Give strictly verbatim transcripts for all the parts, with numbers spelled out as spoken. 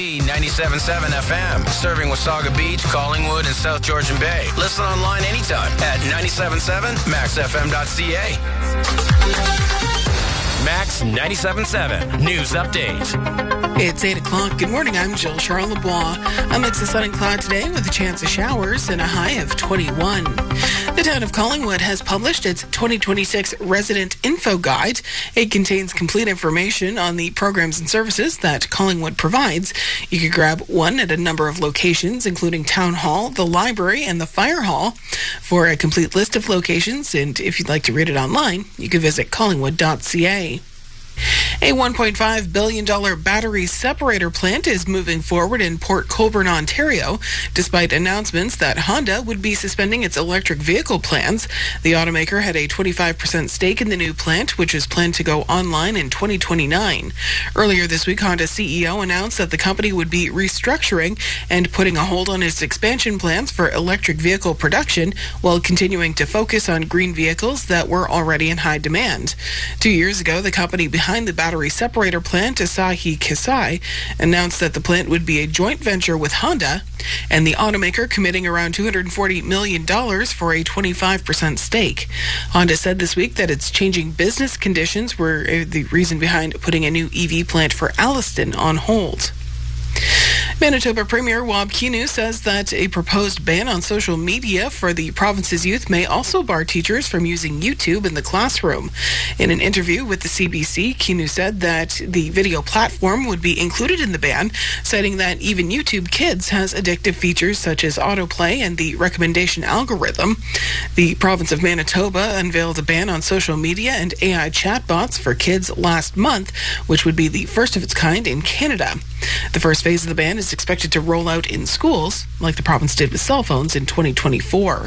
ninety-seven point seven F M, serving Wasaga Beach, Collingwood, and South Georgian Bay. Listen online anytime at ninety-seven point seven max f m dot c a. Max ninety-seven point seven News Update. It's eight o'clock. Good morning. I'm Jill Charles Lebois. A mix of sun and cloud today with a chance of showers and a high of twenty-one. The town of Collingwood has published its twenty twenty-six Resident Info Guide. It contains complete information on the programs and services that Collingwood provides. You can grab one at a number of locations, including Town Hall, the Library, and the Fire Hall. For a complete list of locations, and if you'd like to read it online, you can visit collingwood dot c a. A one point five billion dollars battery separator plant is moving forward in Port Colborne, Ontario, despite announcements that Honda would be suspending its electric vehicle plans. The automaker had a twenty-five percent stake in the new plant, which is planned to go online in twenty twenty-nine. Earlier this week, Honda C E O announced that the company would be restructuring and putting a hold on its expansion plans for electric vehicle production while continuing to focus on green vehicles that were already in high demand. Two years ago, the company behind the battery separator plant, Asahi Kasei, announced that the plant would be a joint venture with Honda, and the automaker committing around two hundred forty million dollars for a twenty-five percent stake. Honda said this week that its changing business conditions were the reason behind putting a new E V plant for Alliston on hold. Manitoba Premier Wab Kinew says that a proposed ban on social media for the province's youth may also bar teachers from using YouTube in the classroom. In an interview with the C B C, Kinew said that the video platform would be included in the ban, citing that even YouTube Kids has addictive features such as autoplay and the recommendation algorithm. The province of Manitoba unveiled a ban on social media and A I chatbots for kids last month, which would be the first of its kind in Canada. The first phase of the ban is expected to roll out in schools, like the province did with cell phones in twenty twenty-four.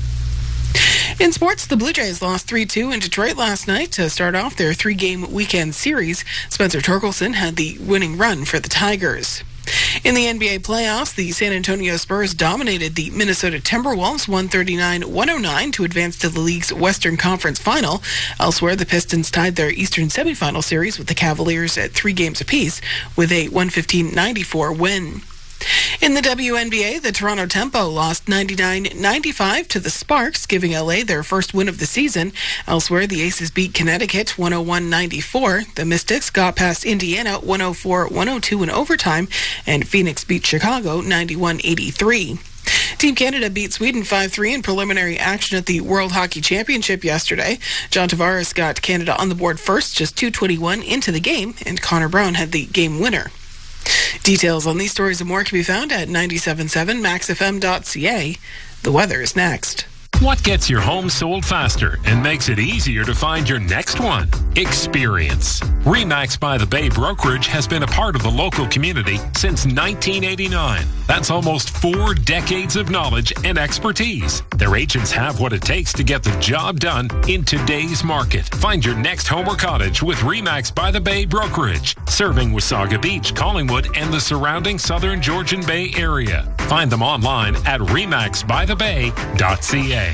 In sports, the Blue Jays lost three two in Detroit last night to start off their three-game weekend series. Spencer Torkelson had the winning run for the Tigers. In the N B A playoffs, the San Antonio Spurs dominated the Minnesota Timberwolves one thirty-nine to one oh nine to advance to the league's Western Conference Final. Elsewhere, the Pistons tied their Eastern semifinal series with the Cavaliers at three games apiece with a one fifteen ninety-four win. In the W N B A, the Toronto Tempo lost ninety-nine ninety-five to the Sparks, giving L A their first win of the season. Elsewhere, the Aces beat Connecticut one oh one ninety-four. The Mystics got past Indiana one oh four one oh two in overtime, and Phoenix beat Chicago ninety-one eighty-three. Team Canada beat Sweden five three in preliminary action at the World Hockey Championship yesterday. John Tavares got Canada on the board first, just two twenty-one into the game, and Connor Brown had the game winner. Details on these stories and more can be found at ninety-seven point seven max f m dot c a. The weather is next. What gets your home sold faster and makes it easier to find your next one? Experience. RE/MAX by the Bay Brokerage has been a part of the local community since nineteen eighty-nine. That's almost four decades of knowledge and expertise. Their agents have what it takes to get the job done in today's market. Find your next home or cottage with RE/MAX by the Bay Brokerage, serving Wasaga Beach, Collingwood, and the surrounding southern Georgian Bay area. Find them online at remax by the bay dot c a.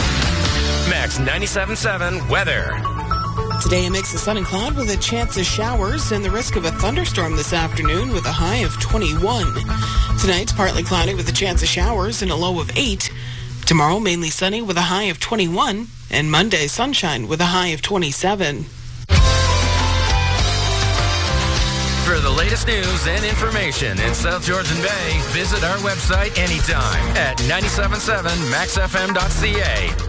Max ninety-seven point seven weather. Today, a mix of sun and cloud with a chance of showers and the risk of a thunderstorm this afternoon with a high of twenty-one. Tonight, partly cloudy with a chance of showers and a low of eight. Tomorrow, mainly sunny with a high of twenty-one. And Monday, sunshine with a high of twenty-seven. For the latest news and information in South Georgian Bay, visit our website anytime at ninety-seven point seven max f m dot c a.